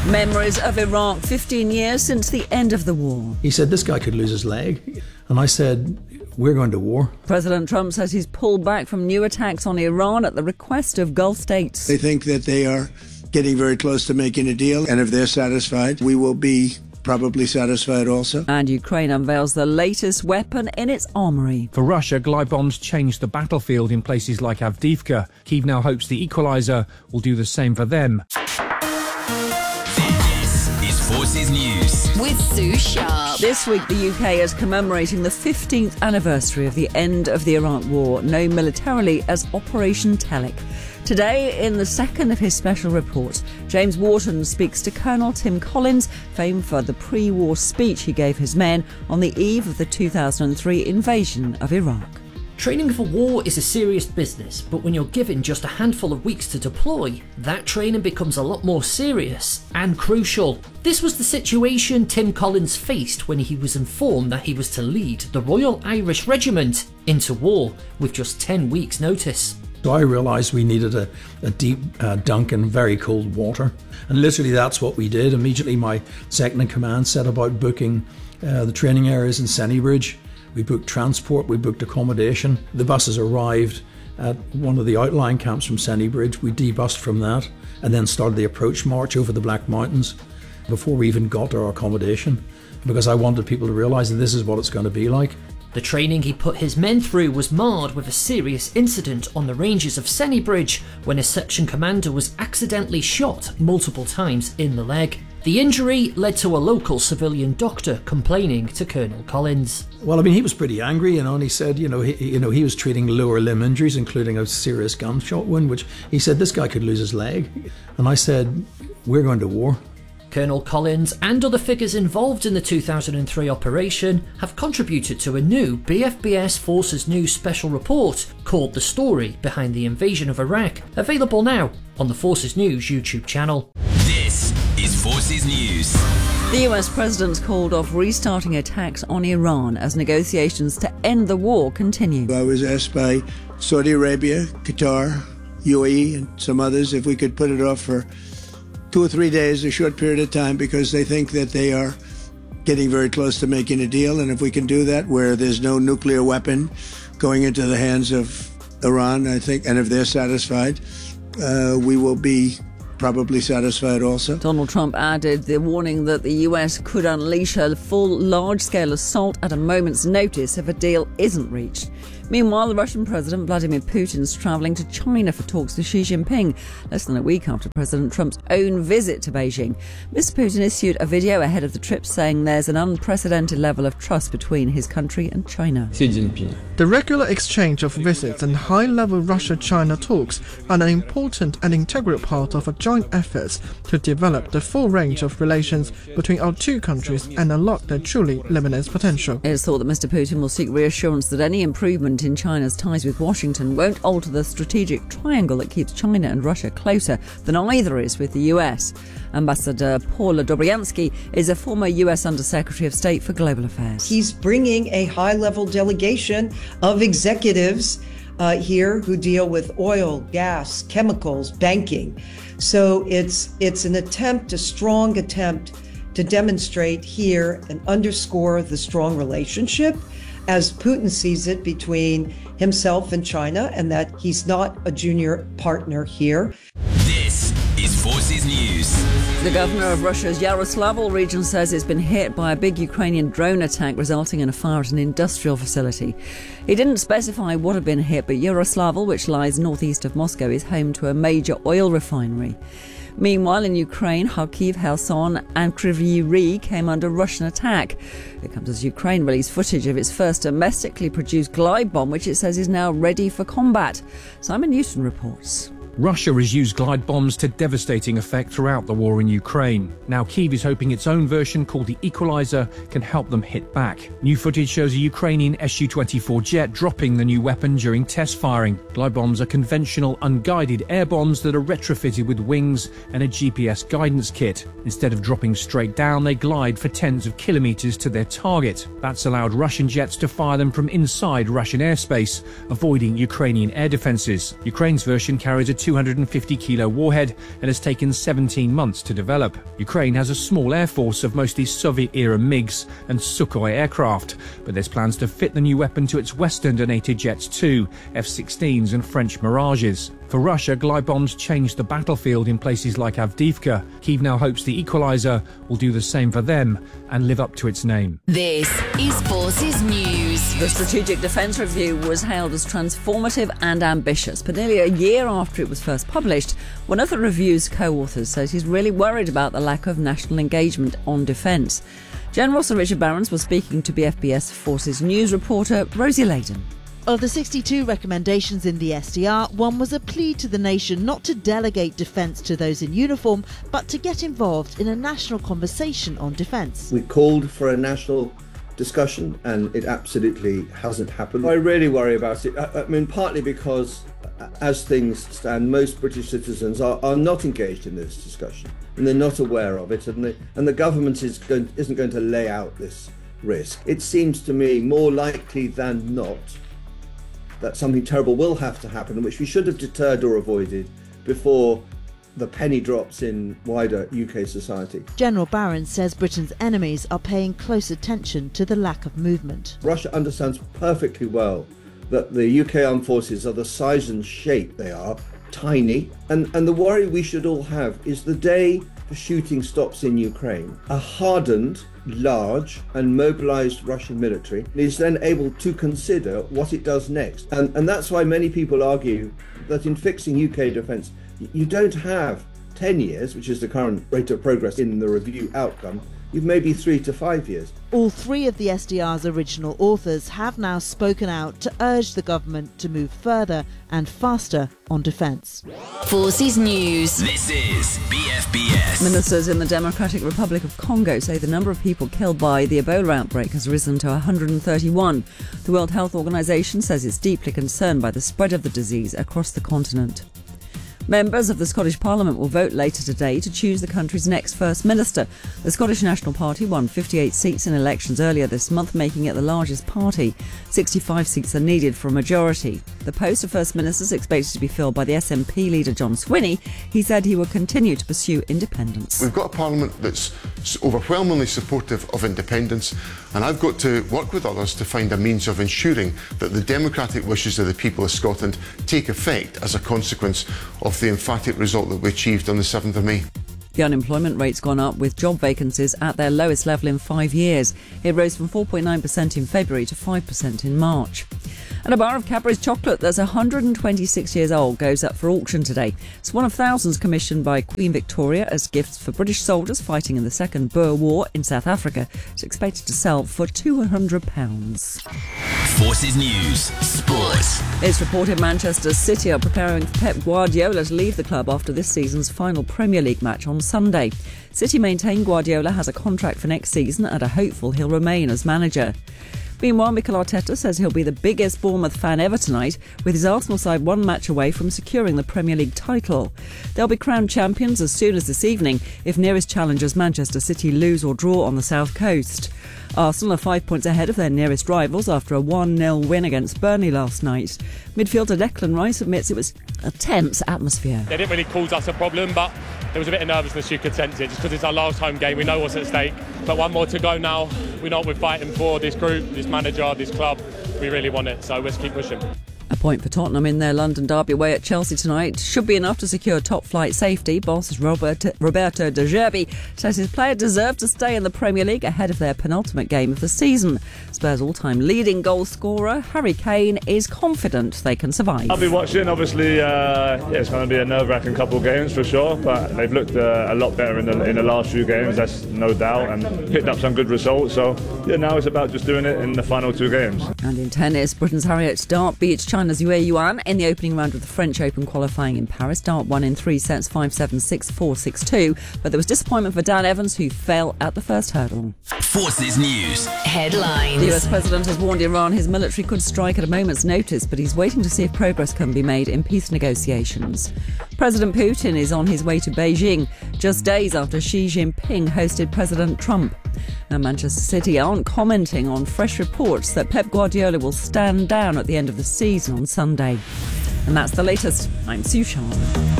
Memories of Iraq, 15 years since the end of the war. He said, this guy could lose his leg. And I said, we're going to war. President Trump says he's pulled back from new attacks on Iran at the request of Gulf states. They think that they are getting very close to making a deal. And if they're satisfied, we will be probably satisfied also. And Ukraine unveils the latest weapon in its armoury. For Russia, glide bombs changed the battlefield in places like Avdiivka. Kyiv now hopes the Equalizer will do the same for them. Forces News with Sue Sharp. This week the UK is commemorating the 15th anniversary of the end of the Iraq War, known militarily as Operation Telic. Today, in the second of his special report, James Wharton speaks to Colonel Tim Collins, famed for the pre-war speech he gave his men on the eve of the 2003 invasion of Iraq. Training for war is a serious business, but when you're given just a handful of weeks to deploy, that training becomes a lot more serious and crucial. This was the situation Tim Collins faced when he was informed that he was to lead the Royal Irish Regiment into war with just 10 weeks' notice. So I realised we needed a deep dunk in very cold water. And literally that's what we did. Immediately my second in command set about booking the training areas in Sennybridge. We booked transport, we booked accommodation. The buses arrived at one of the outlying camps from Sennybridge. We debussed from that and then started the approach march over the Black Mountains before we even got to our accommodation, because I wanted people to realise that this is what it's going to be like. The training he put his men through was marred with a serious incident on the ranges of Sennybridge when a section commander was accidentally shot multiple times in the leg. The injury led to a local civilian doctor complaining to Colonel Collins. Well, I mean, he was pretty angry, and he said, he was treating lower limb injuries, including a serious gunshot wound, which he said this guy could lose his leg. And I said, we're going to war. Colonel Collins and other figures involved in the 2003 operation have contributed to a new BFBS Forces News special report called The Story Behind the Invasion of Iraq, available now on the Forces News YouTube channel. This is Forces News. The US president's called off restarting attacks on Iran as negotiations to end the war continue. I was asked by Saudi Arabia, Qatar, UAE and some others if we could put it off for 2 or 3 days, a short period of time, because they think that they are getting very close to making a deal. And if we can do that where there's no nuclear weapon going into the hands of Iran, I think, and if they're satisfied, we will be probably satisfied also. Donald Trump added the warning that the US could unleash a full large-scale assault at a moment's notice if a deal isn't reached. Meanwhile, the Russian President Vladimir Putin is travelling to China for talks with Xi Jinping, less than a week after President Trump's own visit to Beijing. Mr. Putin issued a video ahead of the trip saying there's an unprecedented level of trust between his country and China. Xi Jinping. The regular exchange of visits and high-level Russia-China talks are an important and integral part of a joint efforts to develop the full range of relations between our two countries and unlock their truly limitless potential. It is thought that Mr. Putin will seek reassurance that any improvement in China's ties with Washington won't alter the strategic triangle that keeps China and Russia closer than either is with the US. Ambassador Paula Dobryansky is a former US Undersecretary of State for Global Affairs. He's bringing a high-level delegation of executives here who deal with oil, gas, chemicals, banking. So it's an attempt, a strong attempt to demonstrate here and underscore the strong relationship as Putin sees it between himself and China, and that he's not a junior partner here. This is Forces News. The governor of Russia's Yaroslavl region says it's been hit by a big Ukrainian drone attack resulting in a fire at an industrial facility. He didn't specify what had been hit, but Yaroslavl, which lies northeast of Moscow, is home to a major oil refinery. Meanwhile, in Ukraine, Kharkiv, Kherson and Kryvyi Rih came under Russian attack. It comes as Ukraine released footage of its first domestically produced glide bomb, which it says is now ready for combat. Simon Newton reports. Russia has used glide bombs to devastating effect throughout the war in Ukraine. Now Kyiv is hoping its own version, called the Equalizer, can help them hit back. New footage shows a Ukrainian Su-24 jet dropping the new weapon during test firing. Glide bombs are conventional, unguided air bombs that are retrofitted with wings and a GPS guidance kit. Instead of dropping straight down, they glide for tens of kilometers to their target. That's allowed Russian jets to fire them from inside Russian airspace, avoiding Ukrainian air defenses. Ukraine's version carries a 250-kilo warhead and has taken 17 months to develop. Ukraine has a small air force of mostly Soviet-era MiGs and Sukhoi aircraft, but there's plans to fit the new weapon to its Western donated jets too, F-16s and French Mirages. For Russia, glide bombs changed the battlefield in places like Avdiivka. Kyiv now hopes the Equalizer will do the same for them and live up to its name. This is Forces News. The Strategic Defence Review was hailed as transformative and ambitious, but nearly a year after it was first published, one of the review's co-authors says he's really worried about the lack of national engagement on defence. General Sir Richard Barrons was speaking to BFBS Forces News reporter Rosie Layden. Of the 62 recommendations in the SDR, one was a plea to the nation not to delegate defence to those in uniform, but to get involved in a national conversation on defence. We called for a national discussion and it absolutely hasn't happened. I really worry about it. I mean, partly because as things stand, most British citizens are not engaged in this discussion and they're not aware of it, and the government isn't going to lay out this risk. It seems to me more likely than not that something terrible will have to happen, which we should have deterred or avoided before the penny drops in wider UK society. General Barrons says Britain's enemies are paying close attention to the lack of movement. Russia understands perfectly well that the UK armed forces are the size and shape they are, tiny, and the worry we should all have is the day the shooting stops in Ukraine, a hardened, large and mobilised Russian military is then able to consider what it does next. And that's why many people argue that in fixing UK defence, you don't have 10 years, which is the current rate of progress in the review outcome. You've maybe 3 to 5 years. All three of the SDR's original authors have now spoken out to urge the government to move further and faster on defence. Forces News. This is BFBS. Ministers in the Democratic Republic of Congo say the number of people killed by the Ebola outbreak has risen to 131. The World Health Organization says it's deeply concerned by the spread of the disease across the continent. Members of the Scottish Parliament will vote later today to choose the country's next First Minister. The Scottish National Party won 58 seats in elections earlier this month, making it the largest party. 65 seats are needed for a majority. The post of First Minister is expected to be filled by the SNP leader John Swinney. He said he will continue to pursue independence. We've got a Parliament that's overwhelmingly supportive of independence, and I've got to work with others to find a means of ensuring that the democratic wishes of the people of Scotland take effect as a consequence of the emphatic result that we achieved on the 7th of May. The unemployment rate's gone up, with job vacancies at their lowest level in 5 years. It rose from 4.9% in February to 5% in March. And a bar of Cadbury's chocolate that's 126 years old goes up for auction today. It's one of thousands commissioned by Queen Victoria as gifts for British soldiers fighting in the Second Boer War in South Africa. It's expected to sell for £200. Forces News Sports. It's reported Manchester City are preparing for Pep Guardiola to leave the club after this season's final Premier League match on Sunday. City maintain Guardiola has a contract for next season and are hopeful he'll remain as manager. Meanwhile, Mikel Arteta says he'll be the biggest Bournemouth fan ever tonight, with his Arsenal side one match away from securing the Premier League title. They'll be crowned champions as soon as this evening if nearest challengers Manchester City lose or draw on the south coast. Arsenal are 5 points ahead of their nearest rivals after a 1-0 win against Burnley last night. Midfielder Declan Rice admits it was a tense atmosphere. They didn't really cause us a problem, but there was a bit of nervousness, you could sense it, just because it's our last home game. We know what's at stake, but one more to go now. We know what we're fighting for, this group, this manager, this club. We really want it, so let's keep pushing. A point for Tottenham in their London derby away at Chelsea tonight should be enough to secure top-flight safety. Boss Roberto De Zerbi says his player deserved to stay in the Premier League ahead of their penultimate game of the season. Spurs' all-time leading goal scorer, Harry Kane, is confident they can survive. I'll be watching, obviously. It's going to be a nerve-wracking couple of games for sure, but they've looked a lot better in the last few games, that's no doubt, and picked up some good results. So now it's about just doing it in the final 2 games. And in tennis, Britain's Harriet Dart beats China's Yue Yuan in the opening round of the French Open qualifying in Paris. Dart won in 3 sets, 5-7, 6-4, 6-2. But there was disappointment for Dan Evans, who fell at the first hurdle. Forces News Headlines. The US President has warned Iran his military could strike at a moment's notice, but he's waiting to see if progress can be made in peace negotiations. President Putin is on his way to Beijing, just days after Xi Jinping hosted President Trump. Now, Manchester City aren't commenting on fresh reports that Pep Guardiola will stand down at the end of the season on Sunday. And that's the latest. I'm Sue Sharp.